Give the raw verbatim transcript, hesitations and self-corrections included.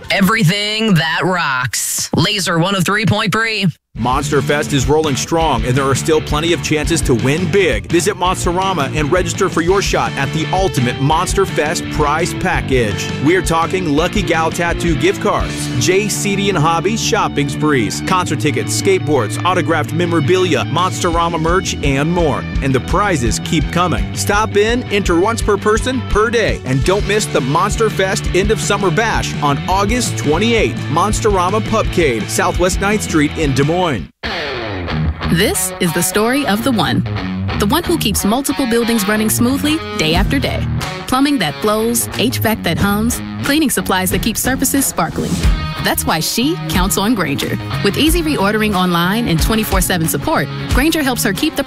Everything that rocks. Laser one oh three point three. Monster Fest is rolling strong, and there are still plenty of chances to win big. Visit Monsterama and register for your shot at the ultimate Monster Fest prize package. We're talking Lucky Gal Tattoo gift cards, J C D and Hobbies shopping sprees, concert tickets, skateboards, autographed memorabilia, Monsterama merch, and more. And the prizes keep coming. Stop in, enter once per person per day, and don't miss the Monster Fest End of Summer Bash on August twenty-eighth. Monsterama Pubcade, Southwest ninth Street in Des Moines. This is the story of the one. The one who keeps multiple buildings running smoothly day after day. Plumbing that flows, H V A C that hums, cleaning supplies that keep surfaces sparkling. That's why she counts on Grainger. With easy reordering online and twenty-four seven support, Grainger helps her keep the